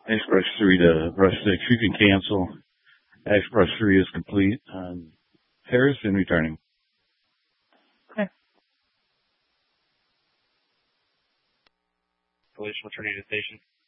Express 3 to Rush 6. You can cancel. Express 3 is complete. Harrison returning. Okay. Collision returning to station.